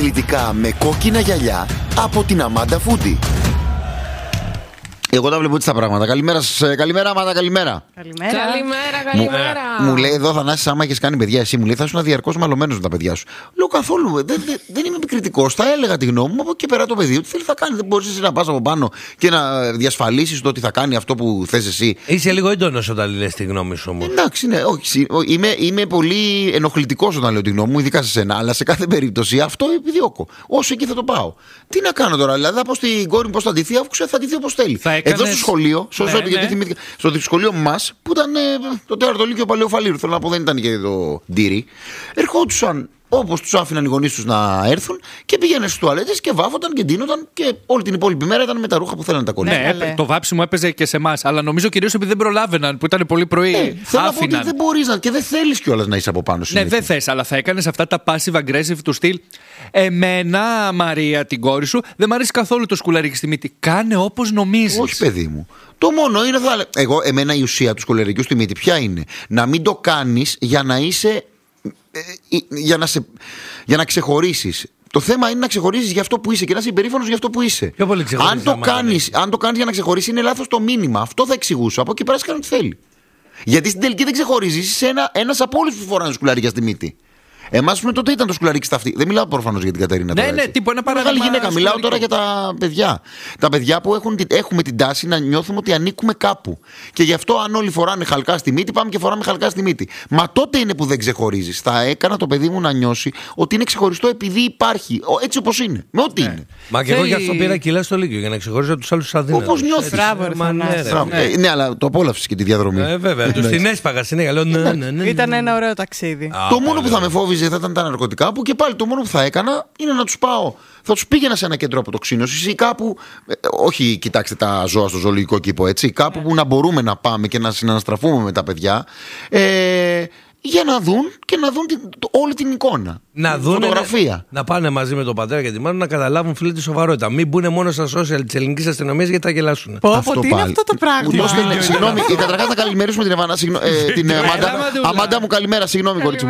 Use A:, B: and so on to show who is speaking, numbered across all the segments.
A: αθλητικά με κόκκινα γυαλιά από την Αμάντα Φούντι. Εγώ τα βλέπω έτσι τα πράγματα. Καλημέρα σας. Καλημέρα, Αμάντα, καλημέρα.
B: Καλημέρα.
A: Μου λέει εδώ, Θανάση, άμα έχεις κάνει παιδιά, εσύ μου λέει θα ήσουν διαρκώς μαλωμένος με τα παιδιά σου. Λέω καθόλου. Δεν είμαι επικριτικός. Θα έλεγα τη γνώμη μου από εκεί πέρα το παιδί. Ό,τι θέλει θα κάνει. Δεν μπορείς εσύ να πας από πάνω και να διασφαλίσεις το ότι θα κάνει αυτό που θες εσύ.
C: Είσαι λίγο έντονος όταν λες τη γνώμη σου όμως.
A: Εντάξει, ναι, όχι. Είμαι πολύ ενοχλητικός όταν λέω τη γνώμη μου, ειδικά σε σένα. Αλλά σε κάθε περίπτωση αυτό επιδιώκω. Όσο εκεί θα το πάω. Τι να κάνω τώρα, δηλαδή θα πω στην κόρη μου πώς θα ντυθεί, αφού θα ντυθεί όπως θέλει. Εδώ στο σχολείο, στο σχολείο μας, που ήταν το τέταρτο λύκειο Παλαιοφαλήρου, θέλω να πω, δεν ήταν και το ντύρι, ερχόντουσαν όπως τους άφηναν οι γονείς τους να έρθουν και πήγαινε στις τουαλέτες και βάφονταν και ντύνονταν και όλη την υπόλοιπη μέρα ήταν με τα ρούχα που θέλανε τα κολλήματα.
B: Ναι, το βάψιμο έπαιζε και σε εμάς, αλλά νομίζω κυρίως επειδή δεν προλάβαιναν, που ήταν πολύ πρωί.
A: Θέλω να πω ότι δεν μπορείς και δεν θέλεις κιόλας να είσαι από πάνω σου.
B: Ναι, δεν θες, αλλά θα έκανες αυτά τα passive aggressive του στυλ. Εμένα, Μαρία, την κόρη σου, δεν μ' αρέσει καθόλου το σκουλαρίκι στη μύτη. Κάνε όπως νομίζεις.
A: Όχι, παιδί μου. Το μόνο είναι, εμένα η ουσία του σκουλαρικιού στη μύτη ποια είναι? Να μην το κάνεις για να είσαι. Για να ξεχωρίσεις. Το θέμα είναι να ξεχωρίσεις για αυτό που είσαι και να είσαι υπερήφανος για αυτό που είσαι.
C: Πιο πολύ
A: αν το κάνεις για να ξεχωρίσεις, είναι λάθος το μήνυμα. Αυτό θα εξηγούσω. Από εκεί πέρα κάνει ό,τι θέλει. Γιατί στην τελική δεν ξεχωρίζεις. Είσαι ένας από όλους που φοράνε σκουλαρίκια στη μύτη. Εμάς πούμε τότε ήταν το σκουλαρίκι στα αυτή. Δεν μιλάω προφανώς για την Κατερίνα.
B: Ναι, τύπου ένα παράδειγμα.
A: Μεγάλη γυναίκα. Μιλάω τώρα για τα παιδιά. Τα παιδιά που έχουμε την τάση να νιώθουμε ότι ανήκουμε κάπου. Και γι' αυτό, αν όλοι φοράνε χαλκά στη μύτη, πάμε και φοράμε χαλκά στη μύτη. Μα τότε είναι που δεν ξεχωρίζεις. Θα έκανα το παιδί μου να νιώσει ότι είναι ξεχωριστό επειδή υπάρχει. Έτσι όπως είναι. Με ό,τι είναι.
C: Μα και εγώ γι' αυτό πήρα κιλά στο Λύκειο, για να ξεχωρίζω τους άλλους αδύνατους.
A: Όπως νιώθεις. Ναι, αλλά το απόλαυσες και τη διαδρομή.
C: Βέβαια. Τους την έσπαγα συνέχεια.
D: Ήταν ένα ωραίο ταξίδι.
A: Το μόνο που θα με φόβιζε θα ήταν τα ναρκωτικά, που και πάλι το μόνο που θα έκανα είναι να τους πάω. Θα τους πήγαινα σε ένα κέντρο αποτοξίνωσης ή κάπου. Όχι, κοιτάξτε τα ζώα στο ζωολογικό κήπο, έτσι. Κάπου που να μπορούμε να πάμε και να συναναστραφούμε με τα παιδιά. Για να δουν και να δουν όλη την εικόνα.
C: Να δουν.
A: Φωτογραφία.
C: Να πάνε μαζί με τον πατέρα και τη μάνα να καταλάβουν, φίλε, τη σοβαρότητα. Μην μπουν μόνο στα social της ελληνικής αστυνομίας γιατί θα γελάσουν.
D: Τι είναι αυτό το πράγμα.
A: Συγγνώμη, καταρχάς να καλημερίσουμε την Εβάνα. Την Αμάντα μου, καλημέρα, συγγνώμη, κορίτσι μου.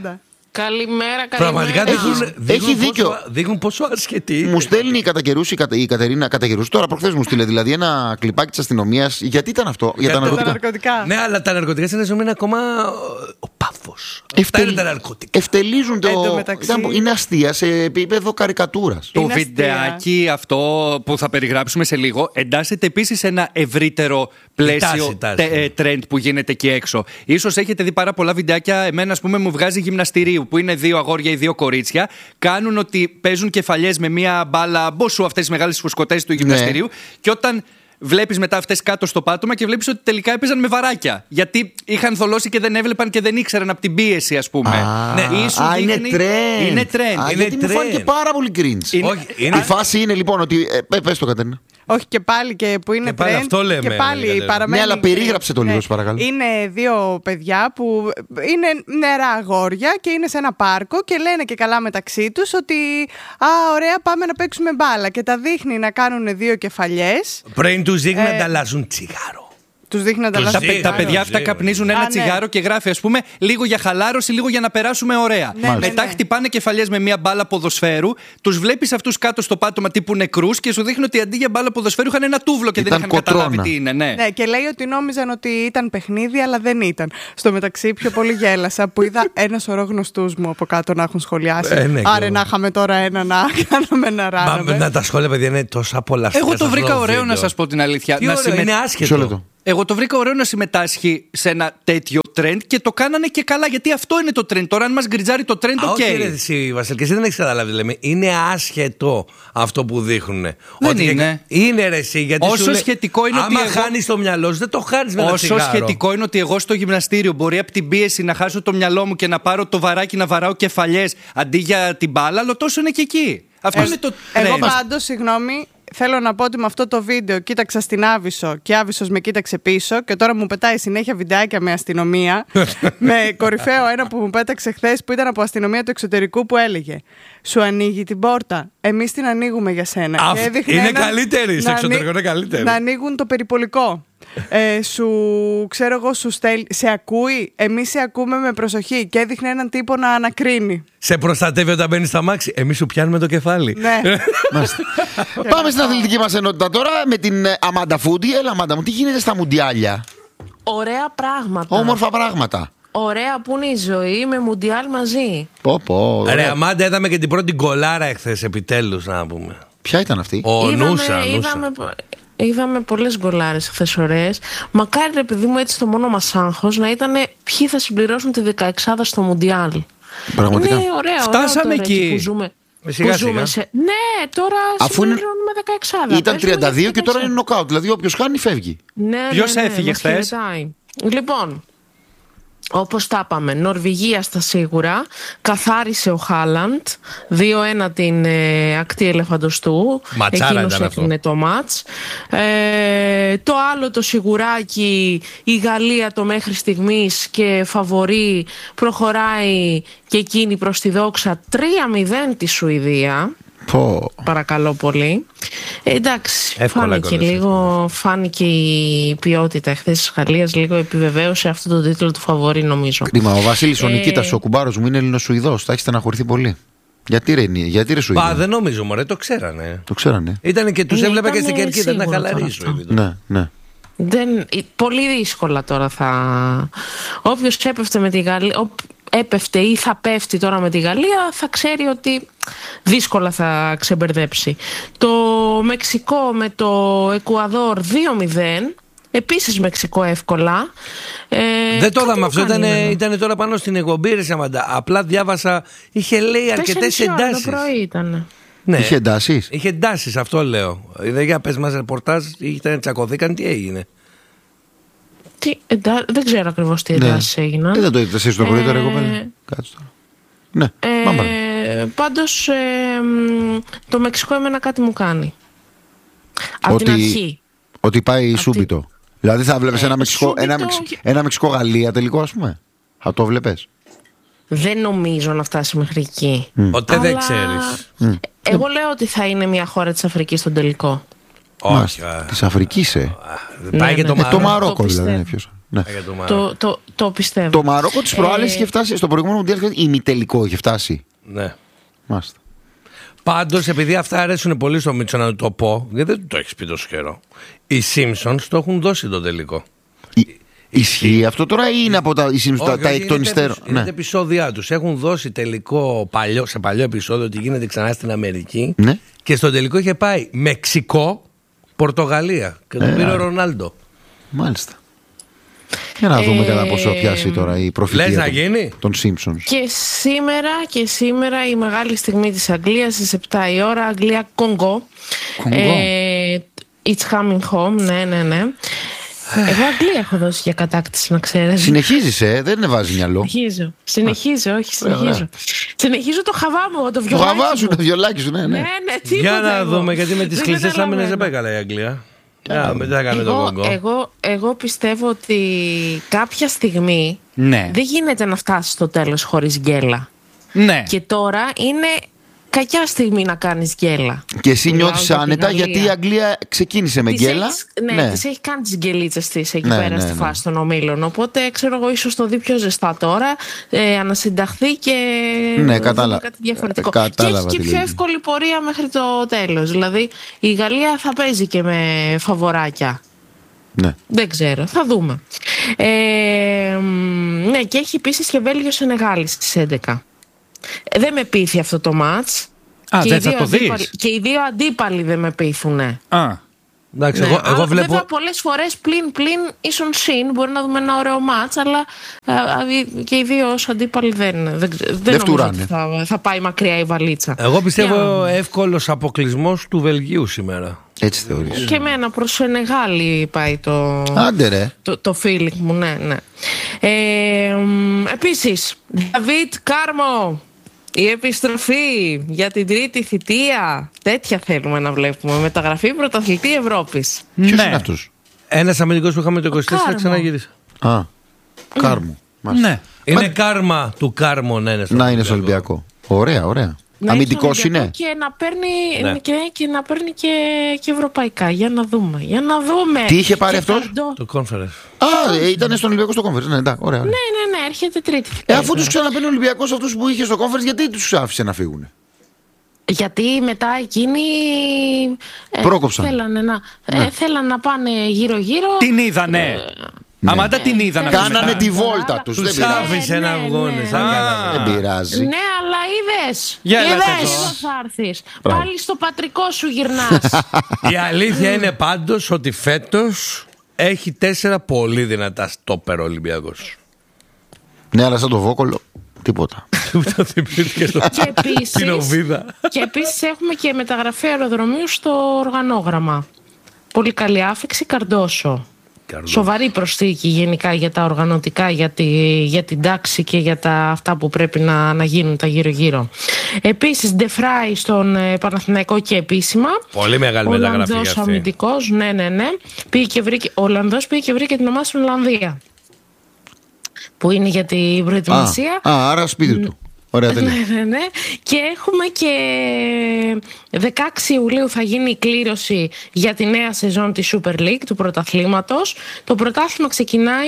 D: Καλημέρα.
C: Πραγματικά
A: έχει δίκιο.
C: Δείχνουν πόσο ασχετή.
A: Μου στέλνει κατά καιρούς η Κατερίνα. Τώρα προχθές μου στείλε δηλαδή ένα κλιπάκι της αστυνομίας. Γιατί ήταν αυτό? Για τα ναρκωτικά.
C: Ναι, αλλά τα ναρκωτικά στην αστυνομία είναι ακόμα ο πάθος. Αυτά είναι τα ναρκωτικά.
A: Ευτελίζουν είναι αστεία σε επίπεδο καρικατούρας.
B: Το βιντεάκι αυτό που θα περιγράψουμε σε λίγο εντάσσεται επίσης σε ένα ευρύτερο πλαίσιο trend που γίνεται εκεί έξω. Ίσως έχετε δει πάρα πολλά βιντεάκια. Εμένα, ας πούμε, μου βγάζει γυμναστηρίου που είναι 2 αγόρια ή 2 κορίτσια. Κάνουν ότι παίζουν κεφαλιές με μία μπάλα μπόσου, αυτές τις μεγάλες φουσκωτές του γυμναστηρίου. Και όταν βλέπεις μετά αυτές κάτω στο πάτωμα και βλέπεις ότι τελικά έπαιζαν με βαράκια. Γιατί είχαν θολώσει και δεν έβλεπαν και δεν ήξεραν από την πίεση, ας πούμε.
A: Είναι trend.
B: Είναι trend.
A: Γιατί μου φάνηκε πάρα πολύ cringe. Η φάση είναι λοιπόν ότι. Πες το, Κατερίνα.
D: Όχι, και πάλι και που είναι trend.
C: Αυτό λέμε.
D: Και πάλι παραμένει.
A: Ναι, αλλά περίγραψε το λίγο, σου παρακαλώ.
D: Είναι 2 παιδιά που είναι νερά αγόρια και είναι σε ένα πάρκο και λένε και καλά μεταξύ τους ότι ωραία, πάμε να παίξουμε μπάλα. Και τα δείχνει να κάνουν 2 κεφαλιές.
C: Πριν τους δείχνει να ανταλλάσσουν τσιγάρο.
D: Τους δείχνει να ανταλλάσσουν.
B: Τα παιδιά αυτά καπνίζουν ένα τσιγάρο και γράφει, ας πούμε, λίγο για χαλάρωση, λίγο για να περάσουμε ωραία. Μετά χτυπάνε κεφαλιές με μια μπάλα ποδοσφαίρου, τους βλέπεις αυτούς κάτω στο πάτωμα τύπου νεκρούς και σου δείχνει ότι αντί για μπάλα ποδοσφαίρου είχαν ένα τούβλο και δεν είχαν καταλάβει τι είναι. Ναι,
D: και λέει ότι νόμιζαν ότι ήταν παιχνίδι, αλλά δεν ήταν. Στο μεταξύ, πιο πολύ γέλασα που είδα ένα σωρό γνωστούς μου από κάτω να έχουν σχολιάσει. Άρα να είχαμε τώρα ένα να κάναμε ένα ράνο.
C: Να τα σχόλια, παιδιά, είναι τόσα πολλά.
B: Εγώ το βρήκα ωραίο, να σας πω την αλήθεια.
C: Είναι άσχετο.
B: Εγώ το βρήκα ωραίο να συμμετάσχει σε ένα τέτοιο trend και το κάνανε και καλά, γιατί αυτό είναι το trend. Τώρα, αν μας γκριτζάρει το trend, οκ.
C: Όχι, ρε, εσύ, Βασίλη, και εσύ δεν έχεις καταλάβει. Λέμε. Είναι άσχετο αυτό που δείχνουν.
B: Δεν είναι.
C: Είναι, ρε, εσύ, γιατί
B: όσο σχετικό είναι
C: άμα χάνεις το μυαλό σου, δεν το χάνεις με ένα τσιγάρο.
B: Όσο σχετικό είναι ότι εγώ στο γυμναστήριο μπορεί από την πίεση να χάσω το μυαλό μου και να πάρω το βαράκι να βαράω κεφαλιές αντί για την μπάλα, αλλά τόσο είναι και εκεί. Αυτό είναι το trend.
D: Εγώ πάντως, συγγνώμη. Θέλω να πω ότι με αυτό το βίντεο κοίταξα στην Άβυσσο και Άβυσσος με κοίταξε πίσω και τώρα μου πετάει συνέχεια βιντεάκια με αστυνομία. Με κορυφαίο ένα που μου πέταξε χθες που ήταν από αστυνομία του εξωτερικού που έλεγε «Σου ανοίγει την πόρτα, εμείς την ανοίγουμε για σένα».
C: Είναι καλύτερη, στο εξωτερικό είναι καλύτερη.
D: Να ανοίγουν το περιπολικό. σου, ξέρω εγώ, σου στέλνει, σε ακούει, εμείς σε ακούμε με προσοχή και έδειχνε έναν τύπο να ανακρίνει.
C: Σε προστατεύει όταν μπαίνει στα μάξι. Εμείς σου πιάνουμε το κεφάλι.
D: Ναι.
A: Πάμε στην αθλητική μας ενότητα τώρα με την Αμάντα Φούντι. Έλα, Αμάντα μου, τι γίνεται στα μουντιάλια?
E: Ωραία πράγματα.
A: Όμορφα πράγματα.
E: Ωραία που είναι η ζωή με μουντιάλ μαζί.
C: Ρε Αμάντα, είδαμε και την πρώτη γκολάρα εχθές, επιτέλους, να πούμε.
A: Ποια ήταν αυτή?
E: Είδαμε πολλές γκολάρες χθες ωραίες. Μακάρι, ρε παιδί μου, έτσι το μόνο μας άγχος να ήταν ποιοι θα συμπληρώσουν τη 16η στο Μουντιάλ.
A: Πραγματικά.
E: Είναι ωραία,
B: φτάσαμε εκεί
E: που ζούμε.
C: Σιγά, σιγά.
E: Ναι, τώρα συμπληρώνουμε 16η.
A: Ήταν 32 και τώρα είναι νοκάουτ. Δηλαδή όποιος χάνει φεύγει.
B: Ποιος έφυγε χθες?
E: Λοιπόν, όπως τα είπαμε, Νορβηγία στα σίγουρα. Καθάρισε ο Χάλαντ 2-1 την ακτή ελεφαντοστού. Εκείνος έφυγε το μάτς. Το άλλο το σιγουράκι, η Γαλλία το μέχρι στιγμής και φαβορί προχωράει και εκείνη προς τη δόξα 3-0 τη Σουηδία. Παρακαλώ πολύ. Εντάξει, φάνηκε η ποιότητα εχθές της Γαλλίας, λίγο επιβεβαίωσε αυτό το τίτλο του φαβορί, νομίζω.
A: Κρίμα, ο Βασίλης ο Νικήτας, ο κουμπάρος μου, είναι Ελληνοσουηδός. Θα έχει στεναχωρηθεί πολύ. Γιατί ρε Σουηδία?
C: Δεν νομίζω, μωρέ, το ξέρανε.
A: Το ξέρανε.
C: Ήταν και τους έβλεπα και στην κερκίδα να χαλαρίσουν.
A: Ναι.
E: Πολύ δύσκολα τώρα όποιος έπεφτε με τη Γαλλία, έπεφτε ή θα πέφτει τώρα με τη Γαλλία, θα ξέρει ότι δύσκολα θα ξεμπερδέψει. Το Μεξικό με το Εκουαδόρ 2-0. Επίσης Μεξικό εύκολα.
C: Δεν το είδαμε αυτό, ήταν τώρα πάνω στην εκπομπή, ρε Σαμαντά. Απλά διάβασα, είχε λέει αρκετές εντάσεις.
E: Το πρωί ήταν.
C: Ναι.
A: Είχε εντάσεις.
C: Είχε εντάσεις, αυτό λέω. Για πες μας ρεπορτάζ, τσακωθήκαν, τι έγινε?
E: Δεν ξέρω ακριβώς τι εντάσεις έγιναν.
A: Δεν το είδατε εσείς το πρωί, τώρα εγώ πέρα. Κάτσε τώρα. Ναι, πάμε.
E: Πάντως το Μεξικό εμένα κάτι μου κάνει. Από την αρχή.
A: Ότι πάει σούμπιτο. Δηλαδή θα βλέπεις ένα Μεξικό-Γαλλία τελικό, ας πούμε? Θα το βλέπεις?
E: Δεν νομίζω να φτάσει μέχρι εκεί.
C: Ποτέ δεν ξέρεις.
E: Εγώ λέω ότι θα είναι μια χώρα της Αφρικής στον τελικό.
C: Όχι.
A: Της Αφρικής,
C: Πάει και
A: το Μαρόκο δηλαδή.
E: Το πιστεύω.
A: Το Μαρόκο της προάλλες είχε φτάσει, στο προηγούμενο Μουντιάλ ημιτελικό είχε φτάσει.
C: Ναι.
A: Μάλιστα.
C: Πάντως, επειδή αυτά αρέσουν πολύ στο Μίτσο να το πω, γιατί δεν το έχεις πει τόσο καιρό, οι Simpsons το έχουν δώσει το τελικό.
A: Ισχύει αυτό τώρα ή είναι από τα εκ των υστέρων?
C: Είναι τα επεισόδια τους. Έχουν δώσει τελικό σε παλιό επεισόδιο ότι γίνεται ξανά στην Αμερική.
A: Ναι.
C: Και στο τελικό είχε πάει Μεξικό, Πορτογαλία. Και τον πήρε ο Ρονάλντο.
A: Μάλιστα. Για να δούμε κατά πόσο πιάσει τώρα η προφητεία των Simpsons.
E: Και σήμερα η μεγάλη στιγμή της Αγγλίας στις 7 η ώρα, Αγγλία-Κονγκό. It's coming home, ναι. Εγώ Αγγλία έχω δώσει για κατάκτηση, να ξέρεις.
A: Συνεχίζεις, δεν βάζει μυαλό.
E: Συνεχίζω. Συνεχίζω το χαβά μου, το βιολάκι.
A: Το χαβά σου, το βιολάκι σου, ναι.
C: Για να δούμε, γιατί με τις κλειστές άμυνες δεν πάει καλά η Αγγλία.
E: Εγώ πιστεύω ότι κάποια στιγμή δεν γίνεται να φτάσει στο τέλος χωρίς γκέλα.
B: Ναι.
E: Και τώρα είναι κακιά στιγμή να κάνεις γκέλα.
A: Και εσύ νιώθεις άνετα γιατί η Αγγλία ξεκίνησε με γκέλα.
E: Της έχει κάνει τις γκελίτσες της εκεί πέρα στη φάση των ομίλων. Οπότε ξέρω εγώ, ίσως το δει πιο ζεστά τώρα, ανασυνταχθεί και
A: κατάλαβα
E: κάτι διαφορετικό. Και έχει και πιο εύκολη πορεία μέχρι το τέλος. Δηλαδή η Γαλλία θα παίζει και με φαβοράκια.
A: Ναι.
E: Δεν ξέρω, θα δούμε. Ναι, και έχει επίσης και Βέλγιο Σενεγάλη στις 11. Δεν με πείθει αυτό το μάτς.
B: Δεν θα το δεις?
E: Και οι δύο αντίπαλοι δεν με πείθουνε.
C: Εντάξει, εγώ βλέπω.
E: Βέβαια πολλές φορές πλην ίσον συν μπορεί να δούμε ένα ωραίο μάτς, αλλά και οι δύο ως αντίπαλοι δεν νομίζω ότι θα πάει μακριά η βαλίτσα.
C: Εγώ πιστεύω εύκολος αποκλεισμός του Βελγίου σήμερα.
A: Έτσι θεωρείς?
E: Και εμένα προς Σενεγάλη πάει το feeling μου, ναι. Επίσης, Νταβίτ Κάρμο, η επιστροφή για την τρίτη θητεία. Τέτοια θέλουμε να βλέπουμε. Μεταγραφή πρωταθλητή Ευρώπης.
A: Ποιος είναι αυτός?
C: Ένας αμυντικός που είχαμε το 24 ξαναγύρισε.
A: Κάρμο.
C: Ναι. Είναι κάρμα του Κάρμο να είναι στο
A: Ολυμπιακό. Ωραία. Αμυντικός είναι.
E: Και να παίρνει, και να παίρνει και ευρωπαϊκά. Για να δούμε. Τι
A: είχε πάρει αυτός?
C: Το Conference.
A: Ήταν στον Ολυμπιακό στο Conference. Ναι, ωραία.
E: Ναι, έρχεται τρίτη.
A: Αφού τους ξαναπαίρνει ο Ολυμπιακός αυτούς που είχε στο Conference, γιατί τους άφησε να φύγουν?
E: Γιατί μετά εκείνοι
A: πρόκοψαν.
E: Θέλαν να πάνε γύρω-γύρω.
B: Την είδανε. Αμάντα την είδανε.
A: Κάνανε τη βόλτα τους.
C: Τους άφησε να βγουν.
A: Δεν πειράζει.
E: Ναι, αλλά είδες.
B: Είδες.
E: Θα έρθεις. Πάλι στο πατρικό σου γυρνάς.
C: Η αλήθεια είναι πάντως ότι φέτος έχει 4 πολύ δυνατά στόπερ ο Ολυμπιακός.
A: Ναι, αλλά σαν το Βόκολο τίποτα.
E: Και επίσης έχουμε και μεταγραφή αεροδρομίου στο οργανόγραμμα. Πολύ καλή άφηξη, Καρντόσο. Σοβαρή προσθήκη γενικά για τα οργανωτικά, για την τάξη και για αυτά που πρέπει να γίνουν τα γύρω-γύρω. Επίσης, Ντεφράι στον Παναθηναϊκό και επίσημα.
C: Πολύ μεγάλη μεταγραφή.
E: Ολλανδός αμυντικός, ναι. Ο Ολλανδός πήγε και βρήκε την ομάδα στην Ολλανδία, που είναι για την προετοιμασία.
A: Άρα σπίτι του. Ωραία,
E: ναι. Και έχουμε και 16 Ιουλίου θα γίνει η κλήρωση για τη νέα σεζόν της Super League, του πρωταθλήματος. Το πρωτάθλημα ξεκινάει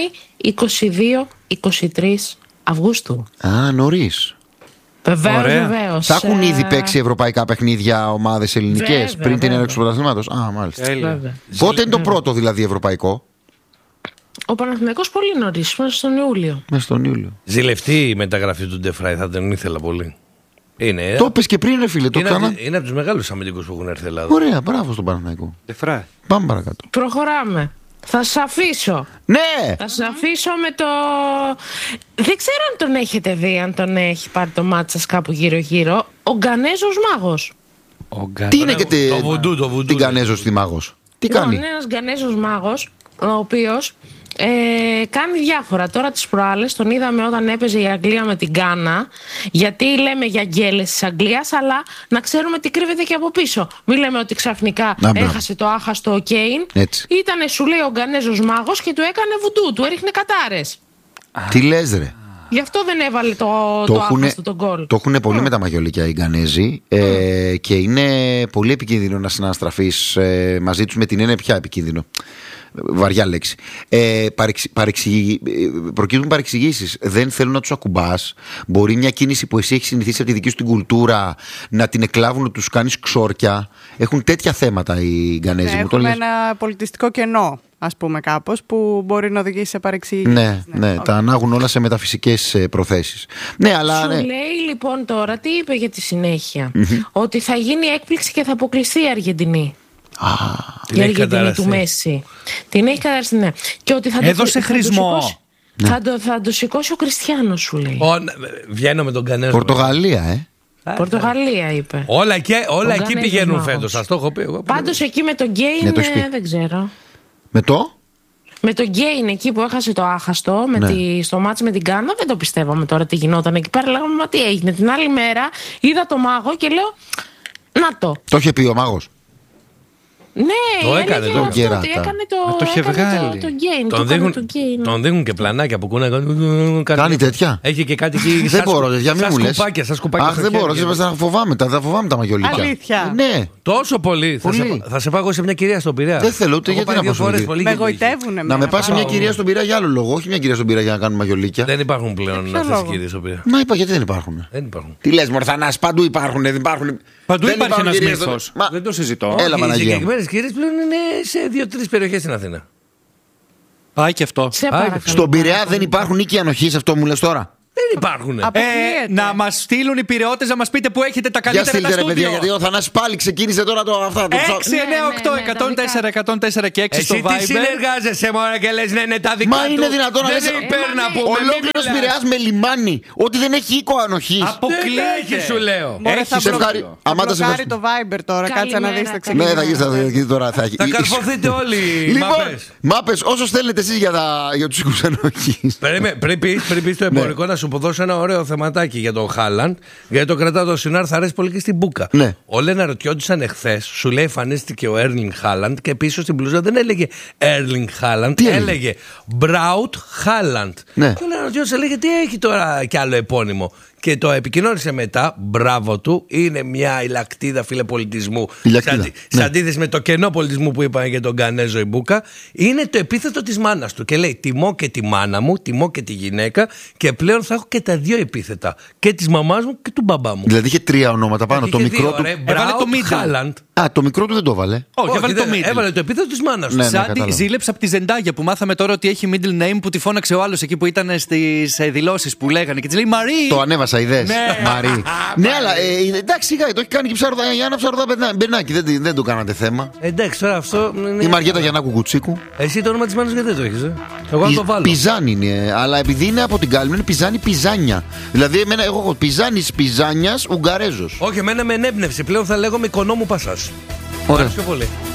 E: 22-23 Αυγούστου.
A: Νωρίς.
E: Βεβαίως.
A: Θα έχουν ήδη παίξει ευρωπαϊκά παιχνίδια ομάδες ελληνικές πριν την έναρξη του πρωταθλήματος? Μάλιστα. Πότε είναι το πρώτο δηλαδή ευρωπαϊκό?
E: Ο Παναθηναϊκός πολύ νωρίς, μέσα στον Ιούλιο.
C: Ζηλευτή η μεταγραφή του Ντεφράι, θα τον ήθελα πολύ.
A: Το πες και πριν, ρε φίλε.
C: Είναι από τους μεγάλους αμυντικούς που έχουν έρθει Ελλάδα.
A: Ωραία, μπράβο στον Παναθηναϊκό.
B: Ντεφράι.
A: Πάμε παρακάτω.
E: Προχωράμε. Θα σας αφήσω.
A: Ναι!
E: Θα σας αφήσω με το... Δεν ξέρω αν τον έχετε δει, αν τον έχει πάρει το μάτι σας κάπου γύρω-γύρω. Ο Γκανέζος μάγος.
A: Τι είναι και
C: το βουντού.
A: την Γκανέζος τη μάγος? Τι κάνει?
E: Είναι ένας Γκανέζος μάγος, ο οποίος κάνει διάφορα. Τώρα τις προάλλες τον είδαμε όταν έπαιζε η Αγγλία με την Γκάνα. Γιατί λέμε για γκέλες της Αγγλίας, αλλά να ξέρουμε τι κρύβεται και από πίσω. Μην λέμε ότι ξαφνικά έχασε το άχαστο ο Κέιν. Ήτανε, σου λέει, ο Γκανέζος μάγος και του έκανε βουντού, του έριχνε κατάρες.
A: Τι λες, ρε?
E: Γι' αυτό δεν έβαλε το άχαστο τον γκολ.
A: Το έχουν πολύ με τα μαγιολίκια οι Γκανέζοι και είναι πολύ επικίνδυνο να συναναστραφείς μαζί τους, με την έννοια πια επικίνδυνο. Βαριά λέξη. Προκύπτουν παρεξηγήσεις. Δεν θέλουν να τους ακουμπάς. Μπορεί μια κίνηση που εσύ έχεις συνηθίσει από τη δική σου την κουλτούρα να την εκλάβουν, να τους κάνεις ξόρκια. Έχουν τέτοια θέματα οι Γκανέζοι.
D: Έχουμε ένα πολιτιστικό κενό, ας πούμε, κάπως, που μπορεί να οδηγήσει σε παρεξηγήσεις.
A: Ναι, τα ανάγουν όλα σε μεταφυσικές προθέσεις. Ναι, αλλά.
E: Σου λέει λοιπόν τώρα, τι είπε για τη συνέχεια? Ότι θα γίνει έκπληξη και θα αποκλειστεί η Αργεντινή. Η Αργεντινή του Μέση. Την έχει καταρρεύσει, ναι. Και ότι θα
B: έδωσε χρησμό.
E: Θα το σηκώσει ο Κριστιάνος, σου λέει.
C: Βγαίνω με τον Γκανέζο.
A: Πορτογαλία,
E: Πορτογαλία είπε.
C: Όλα εκεί πηγαίνουν φέτος. Σας το έχω πει εγώ.
E: Πάντως εκεί με τον Γκέιν δεν ξέρω. Με τον Γκέιν εκεί που έχασε το άχαστο στο μάτσι με την Γκάνα, δεν το πιστεύαμε τώρα τι γινόταν εκεί πέρα. Λέγαμε, μα τι έγινε? Την άλλη μέρα είδα το μάγο και λέω, να το.
A: Το είχε πει ο μάγος.
E: Ναι,
C: το έκανε
E: το Γκέιν.
B: Το είχε βγάλει.
C: Τον δίνουν και πλανάκια που
A: κάνει τέτοια.
C: Έχει και κάτι εκεί.
A: Δεν μπορώ, τέτοια, μην μου λες.
C: Αχ,
A: δεν μπορώ, θα φοβάμαι τα μαγιολίκια.
D: Αλήθεια.
A: Ναι.
C: Τόσο πολύ. Θα σε πάω σε μια κυρία στον Πειραιά.
A: Δεν θέλω ούτε γιατί να πάω.
D: Με εγωιτεύουνε.
A: Να με πας σε μια κυρία στον Πειραιά για άλλο λόγο. Όχι μια κυρία στον Πειραιά για να κάνουμε μαγιολίκια.
C: Δεν υπάρχουν πλέον αυτές οι κυρίες στον Πειραιά.
A: Να είπα γιατί δεν υπάρχουν. Τι λες, Μορθανάς, παντού υπάρχουν.
B: Παντού υπάρχει ένας μύθος. Δεν το συζητώ.
A: Έλα, Παναγία.
C: Οι συγκεκριμένες κυρίες πλέον είναι σε 2-3 περιοχές στην Αθήνα.
B: Πάει και αυτό.
A: Στον Πειραιά δεν υπάρχουν οίκοι ανοχής, αυτό μου λες τώρα?
C: Δεν υπάρχουν.
B: Να μας στείλουν οι πειραιώτες να μας πείτε που έχετε τα καλύτερα τα στούντιο.
A: Παιδιά, γιατί ο Θανάσης πάλι ξεκίνησε τώρα το αυτά.
B: 698-104-104 και 6 στο Viber.
C: Εσύ τι συνεργάζεσαι μόνο και λες ναι, τα δικά του?
A: Μα είναι δυνατόν να λες ολόκληρος Πειραιάς με λιμάνι, ότι δεν έχει οίκο ανοχής?
C: Αποκλείεται, σου λέω.
D: Θα μπλοκάρει το Viber τώρα, κάτσε να δεις.
A: Ναι, θα γίνει τώρα.
C: Θα καρφωθείτε όλοι.
A: Μάπες, όσο στέλνετε εσείς για τους οίκους ανοχής.
C: Πρέπει στο εμπορικό να σου δώσω ένα ωραίο θεματάκι για τον Χάλαντ, γιατί το κρατάω το Σινάρ, θα αρέσει πολύ και στην Μπούκα.
A: Ναι.
C: Όλοι αναρωτιόντουσαν εχθές, σου λέει εμφανίστηκε ο Έρλινγκ Χάλαντ και πίσω στην μπλούζα δεν έλεγε Έρλινγκ Χάλαντ, έλεγε Μπράουτ Χάλαντ.
A: Ναι.
C: Και όλοι αναρωτιόντουσαν, λέγε τι έχει τώρα κι άλλο επώνυμο. και το επικοινώνησε μετά. Μπράβο του. Είναι μια ηλακτίδα, φίλε, πολιτισμού. Σε αντίθεση με το κενό πολιτισμού που είπαν για τον Γκανέζο η Μπούκα. Είναι το επίθετο της μάνας του. Και λέει: τιμώ και τη μάνα μου, τιμώ και τη γυναίκα. Και πλέον θα έχω και τα δύο επίθετα. Και της μαμάς μου και του μπαμπά μου.
A: Δηλαδή είχε 3 ονόματα πάνω. Το μικρό του.
B: Έβαλε το Χάλαντ.
A: Το μικρό του δεν το έβαλε.
B: Όχι,
C: έβαλε το επίθετο της μάνας του.
B: Σαν ζήλεψε από τη Ζεντάγια που μάθαμε τώρα ότι έχει middle name που τη φώναξε ο άλλος εκεί που ήταν στις δηλώσεις που λέγανε. Και της λέει Μαρή.
A: Το ανέβασα, είδες. Μαρή. Ναι, αλλά εντάξει, το έχει κάνει και Γιάννα Ψαρδά Μπενάκη. Δεν το κάνατε θέμα.
C: Εντάξει, τώρα αυτό.
A: Η Μαριέτα Γιαννάκου Κουτσίκου.
C: Εσύ το όνομα της μάνας γιατί δεν το έχεις, Εγώ να το βάλω.
A: Πιζάνι είναι, αλλά επειδή είναι από την Κάλυμνο είναι Πιζάνι Πιζάνια. Δηλαδή, εγώ έχω Πιζάνης Πιζάνιας Ουγγαρέζος.
C: Όχι, εμένα με ενέπνευση. Πλέον θα λέγομαι οικονόμου Πασάς.
A: Ωραία.
C: Πιο πολύ.